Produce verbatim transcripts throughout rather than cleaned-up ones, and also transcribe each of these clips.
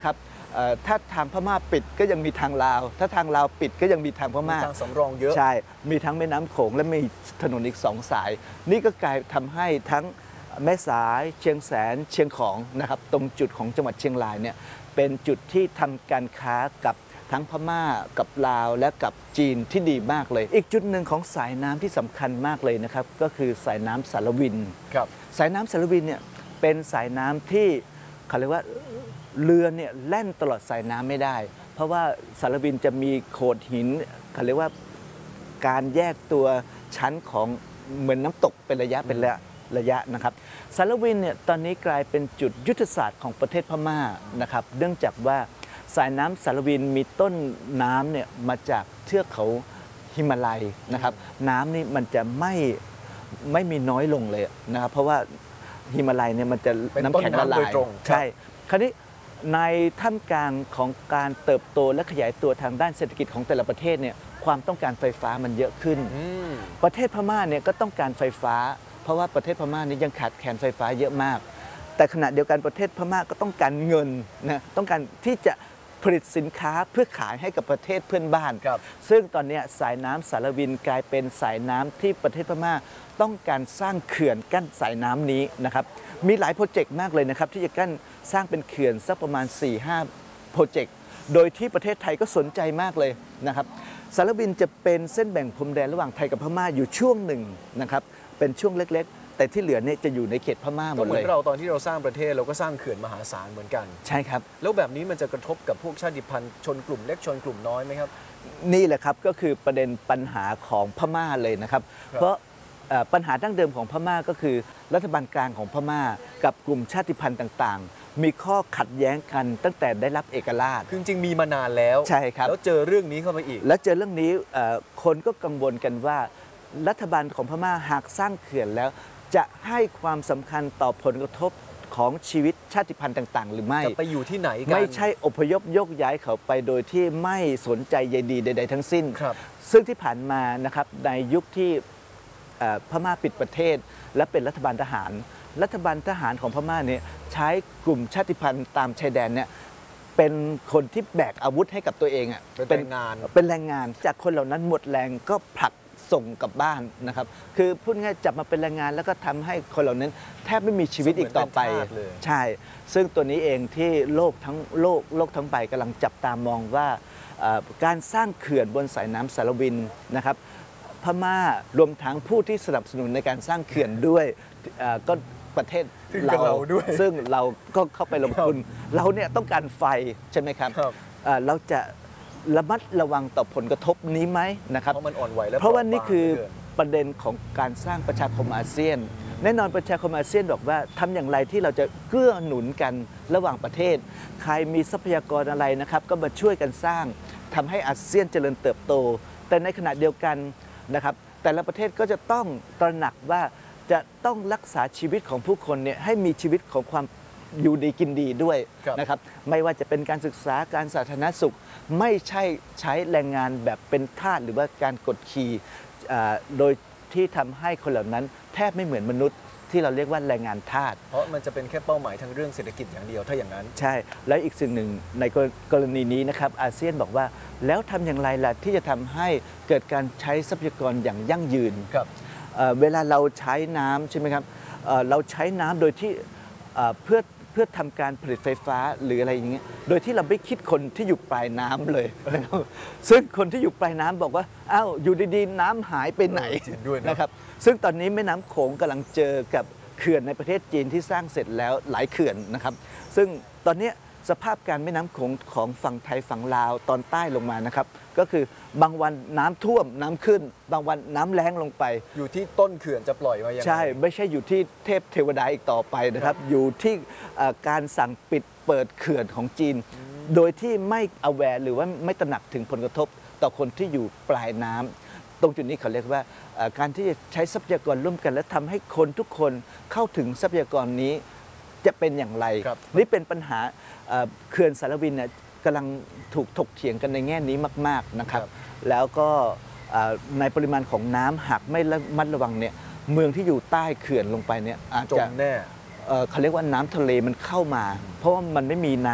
ครับถ้าทางพม่าปิดก็ยังมีทางลาวถ้าทางลาวปิดก็ยังมีทางพม่าทางสำรองเยอะใช่มีทั้งแม่น้ำโขงและมีถนนอีกสองสายนี่ก็กลายทำให้ทั้งแม่สายเชียงแสนเชียงของนะครับตรงจุดของจังหวัดเชียงรายเนี่ยเป็นจุดที่ทำการค้ากับทั้งพม่ากับลาวและกับจีนที่ดีมากเลยอีกจุดหนึ่งของสายน้ำที่สำคัญมากเลยนะครับก็คือสายน้ำสารวินครับสายน้ำสารวินเนี่ยเป็นสายน้ำที่เขาเรียกว่าเรือเนี่ยแล่นตลอดสายน้ำไม่ได้เพราะว่าสารวินจะมีโขดหินเขาเรียกว่าการแยกตัวชั้นของเหมือนน้ำตกเป็นระยะเป็นระยะระยะนะครับสารวินเนี่ยตอนนี้กลายเป็นจุดยุทธศาสตร์ของประเทศพม่านะครับเนื่องจากว่าสายน้ำสารวินมีต้นน้ำเนี่ยมาจากเทือกเขาหิมาลัยนะครับน้ำนี่มันจะไม่ไม่มีน้อยลงเลยนะครับเพราะว่าหิมาลัยเนี่ยมันจะน้ำแข็งละลายใช่คราวนี้ในท่ามกลางของการเติบโตและขยายตัวทางด้านเศรษฐกิจของแต่ละประเทศเนี่ยความต้องการไฟฟ้ามันเยอะขึ้นประเทศพม่าเนี่ยก็ต้องการไฟฟ้าเพราะว่าประเทศพม่านี้ยังขาดแคลนไฟฟ้าเยอะมากแต่ขณะเดียวกันประเทศพม่าก็ต้องการเงินนะต้องการที่จะผลิตสินค้าเพื่อขายให้กับประเทศเพื่อนบ้านซึ่งตอนนี้สายน้ำสารวินกลายเป็นสายน้ำที่ประเทศพม่าต้องการสร้างเขื่อนกั้นสายน้ำนี้นะครับมีหลายโปรเจกต์มากเลยนะครับที่จะกั้นสร้างเป็นเขื่อนสักประมาณ สี่ห้า โปรเจกต์โดยที่ประเทศไทยก็สนใจมากเลยนะครับสารวินจะเป็นเส้นแบ่งพรมแดนระหว่างไทยกับพม่าอยู่ช่วงหนึ่งนะครับเป็นช่วงเล็กๆแต่ที่เหลือเนี่ยจะอยู่ในเขตพม่าหมดเลยก็เหมือนเราตอนที่เราสร้างประเทศเราก็สร้างเขื่อนมหาศาลเหมือนกันใช่ครับแล้วแบบนี้มันจะกระทบกับพวกชาติพันธุ์ชนกลุ่มเล็กชนกลุ่มน้อยไหมครับนี่แหละครับก็คือประเด็นปัญหาของพม่าเลยนะครับเพราะปัญหาดั้งเดิมของพม่าก็คือรัฐบาลกลางของพม่ากับกลุ่มชาติพันธุ์ต่างๆมีข้อขัดแย้งกันตั้งแต่ได้รับเอกราชคือจริงมีมานานแล้วใช่ครับแล้วเจอเรื่องนี้เข้ามาอีกแล้วเจอเรื่องนี้คนก็กังวลกันว่ารัฐบาลของพม่าหากสร้างเขื่อนแล้วจะให้ความสำคัญต่อผลกระทบของชีวิตชาติพันธุ์ต่างๆหรือไม่จะไปอยู่ที่ไหนกันไม่ใช่อพยพยกย้ายเขาไปโดยที่ไม่สนใจใยดีใดๆทั้งสิ้นครับซึ่งที่ผ่านมานะครับในยุคที่พม่าปิดประเทศและเป็นรัฐบาลทหารรัฐบาลทหารของพม่าเนี่ยใช้กลุ่มชาติพันธุ์ตามชายแดนเนี่ยเป็นคนที่แบกอาวุธให้กับตัวเองอ่ะเป็นแรงงานเป็นแรงงานจากคนเหล่านั้นหมดแรงก็ผลักส่งกลับบ้านนะครับคือพูดง่ายจับมาเป็นแรงงานแล้วก็ทำให้คนเหล่านั้นแทบไม่มีชีวิตอีกต่อไปใช่ซึ่งตัวนี้เองที่โลกทั้งโลกโลกทั้งใบกำลังจับตามองว่าการสร้างเขื่อนบนสายน้ำสารวินนะครับพม่ารวมทั้งผู้ที่สนับสนุนในการสร้างเขื่อนด้วยก็ประเทศเราด้วยซึ่งเราก็เข้าไปลงทุนเราเนี่ยต้องการไฟใช่ไหมครับเราจะระมัดระวังต่อผลกระทบนี้ไหมนะครับเพราะมันอ่อนไหวแล้วเพราะว่านี่คือประเด็นของการสร้างประชาคมอาเซียนแน่นอนประชาคมอาเซียนบอกว่าทำอย่างไรที่เราจะเกื้อหนุนกันระหว่างประเทศใครมีทรัพยากรอะไรนะครับก็มาช่วยกันสร้างทำให้อาเซียนเจริญเติบโตแต่ในขณะเดียวกันนะครับแต่ละประเทศก็จะต้องตระหนักว่าจะต้องรักษาชีวิตของผู้คนเนี่ยให้มีชีวิตของความอยู่ดีกินดีด้วยนะครับไม่ว่าจะเป็นการศึกษาการสาธารณสุขไม่ใช่ใช้แรงงานแบบเป็นทาสหรือว่าการกดขี่โดยที่ทำให้คนเหล่านั้นแทบไม่เหมือนมนุษย์ที่เราเรียกว่าแรงงานทาสเพราะมันจะเป็นแค่เป้าหมายทางเรื่องเศรษฐกิจอย่างเดียวถ้าอย่างนั้นใช่แล้วอีกสิ่งหนึ่งในกรณีนี้นะครับอาเซียนบอกว่าแล้วทำอย่างไรล่ะที่จะทำให้เกิดการใช้ทรัพยากรอย่างยั่งยืนเวลาเราใช้น้ำใช่ไหมครับเราใช้น้ำโดยที่เพื่อเพื่อทำการผลิตไฟฟ้าหรืออะไรอย่างเงี้ยโดยที่เราไม่คิดคนที่อยู่ปลายน้ำเลยนะครับซึ่งคนที่อยู่ปลายน้ำบอกว่าอ้าวอยู่ดีๆน้ำหายไปไหนนะครับซึ่งตอนนี้แม่น้ำโขงกำลังเจอกับเขื่อนในประเทศจีนที่สร้างเสร็จแล้วหลายเขื่อนนะครับซึ่งตอนนี้สภาพการแม่น้ำโขงของฝั่งไทยฝั่งลาวตอนใต้ลงมานะครับก็คือบางวันน้ำท่วมน้ำขึ้นบางวันน้ำแล้งลงไปอยู่ที่ต้นเขื่อนจะปล่อยมาอย่างไรใช่ไม่ใช่อยู่ที่เทพเทวดาอีกต่อไปนะครับอยู่ที่การสั่งปิดเปิดเขื่อนของจีนโดยที่ไม่ aware หรือว่าไม่ตระหนักถึงผลกระทบต่อคนที่อยู่ปลายน้ำตรงจุดนี้เขาเรียกว่าการที่จะใช้ทรัพยากรร่วมกันและทำให้คนทุกคนเข้าถึงทรัพยากรนี้จะเป็นอย่างไรนี่เป็นปัญหาเขื่อนสารวินเนี่ยกำลังถูกถกเถียงกันในแง่นี้มากๆนะครับแล้วก็ในปริมาณของน้ำหากไม่ระมัดระวังเนี่ยเมืองที่อยู่ใต้เขื่อนลงไปเนี่ยอาจจะจมแน่เขาเรียกว่าน้ำทะเลมันเข้ามาเพราะว่ามันไม่มีน้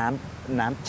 น้ำ